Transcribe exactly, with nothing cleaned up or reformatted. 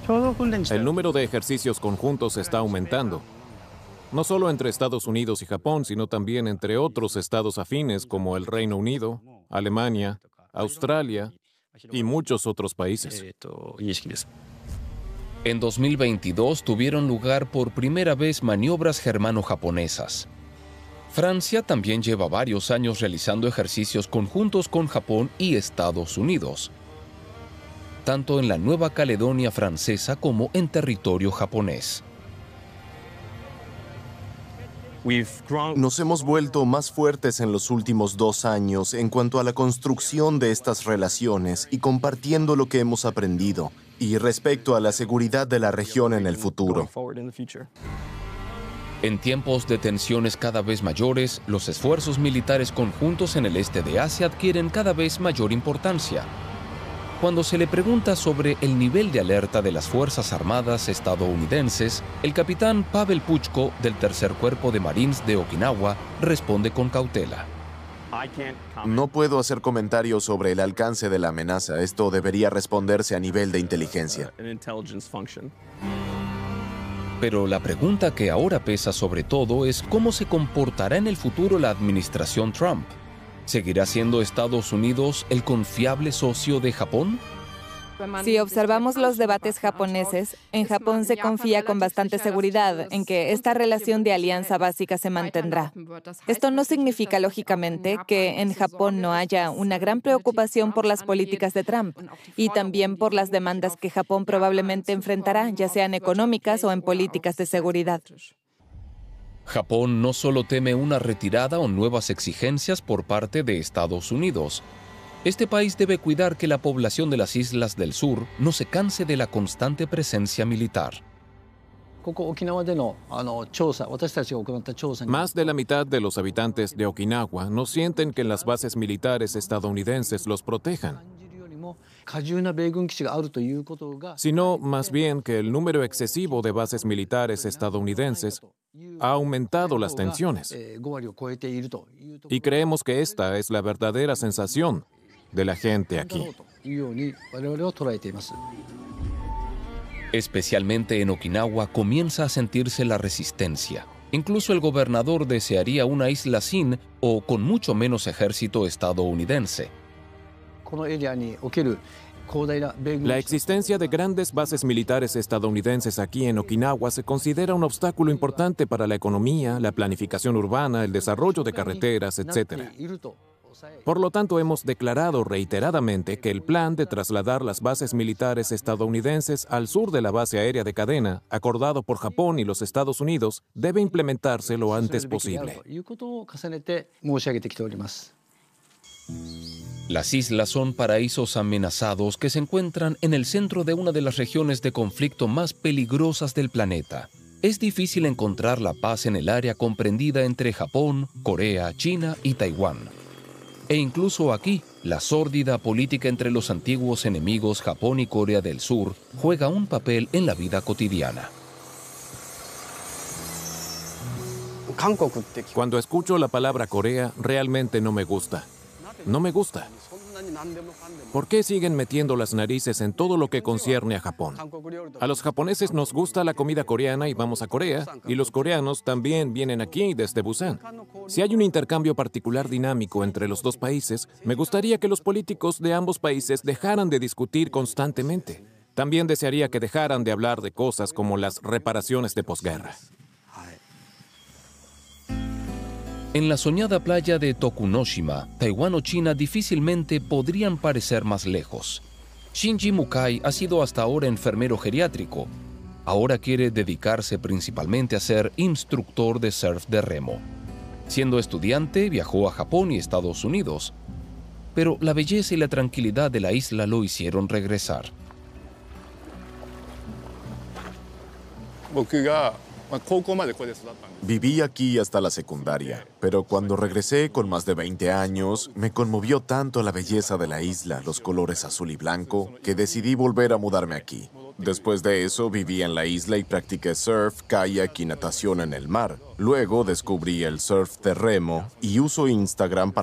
El número de ejercicios conjuntos está aumentando. No solo entre Estados Unidos y Japón, sino también entre otros estados afines como el Reino Unido, Alemania, Australia y muchos otros países. En dos mil veintidós tuvieron lugar por primera vez maniobras germano-japonesas. Francia también lleva varios años realizando ejercicios conjuntos con Japón y Estados Unidos, tanto en la Nueva Caledonia francesa como en territorio japonés. Nos hemos vuelto más fuertes en los últimos dos años en cuanto a la construcción de estas relaciones y compartiendo lo que hemos aprendido, y respecto a la seguridad de la región en el futuro. En tiempos de tensiones cada vez mayores, los esfuerzos militares conjuntos en el este de Asia adquieren cada vez mayor importancia. Cuando se le pregunta sobre el nivel de alerta de las Fuerzas Armadas estadounidenses, el capitán Pavel Puchko, del Tercer Cuerpo de Marines de Okinawa, responde con cautela. No puedo hacer comentarios sobre el alcance de la amenaza. Esto debería responderse a nivel de inteligencia. Pero la pregunta que ahora pesa sobre todo es cómo se comportará en el futuro la administración Trump. ¿Seguirá siendo Estados Unidos el confiable socio de Japón? Si observamos los debates japoneses, en Japón se confía con bastante seguridad en que esta relación de alianza básica se mantendrá. Esto no significa, lógicamente, que en Japón no haya una gran preocupación por las políticas de Trump y también por las demandas que Japón probablemente enfrentará, ya sean económicas o en políticas de seguridad. Japón no solo teme una retirada o nuevas exigencias por parte de Estados Unidos. Este país debe cuidar que la población de las islas del sur no se canse de la constante presencia militar. Más de la mitad de los habitantes de Okinawa no sienten que las bases militares estadounidenses los protejan, sino más bien que el número excesivo de bases militares estadounidenses ha aumentado las tensiones. Y creemos que esta es la verdadera sensación de la gente aquí. Especialmente en Okinawa comienza a sentirse la resistencia. Incluso el gobernador desearía una isla sin o con mucho menos ejército estadounidense. La existencia de grandes bases militares estadounidenses aquí en Okinawa se considera un obstáculo importante para la economía, la planificación urbana, el desarrollo de carreteras, etcétera. Por lo tanto, hemos declarado reiteradamente que el plan de trasladar las bases militares estadounidenses al sur de la base aérea de cadena, acordado por Japón y los Estados Unidos, debe implementarse lo antes posible. Las islas son paraísos amenazados que se encuentran en el centro de una de las regiones de conflicto más peligrosas del planeta. Es difícil encontrar la paz en el área comprendida entre Japón, Corea, China y Taiwán. E incluso aquí, la sórdida política entre los antiguos enemigos Japón y Corea del Sur juega un papel en la vida cotidiana. Cuando escucho la palabra Corea, realmente no me gusta. No me gusta. ¿Por qué siguen metiendo las narices en todo lo que concierne a Japón? A los japoneses nos gusta la comida coreana y vamos a Corea, y los coreanos también vienen aquí desde Busan. Si hay un intercambio particular dinámico entre los dos países, me gustaría que los políticos de ambos países dejaran de discutir constantemente. También desearía que dejaran de hablar de cosas como las reparaciones de posguerra. En la soñada playa de Tokunoshima, Taiwán o China difícilmente podrían parecer más lejos. Shinji Mukai ha sido hasta ahora enfermero geriátrico. Ahora quiere dedicarse principalmente a ser instructor de surf de remo. Siendo estudiante, viajó a Japón y Estados Unidos. Pero la belleza y la tranquilidad de la isla lo hicieron regresar. Viví aquí hasta la secundaria, pero cuando regresé con más de veinte años, me conmovió tanto la belleza de la isla, los colores azul y blanco, que decidí volver a mudarme aquí. Después de eso, viví en la isla y practiqué surf, kayak y natación en el mar. Luego descubrí el surf de remo y uso Instagram para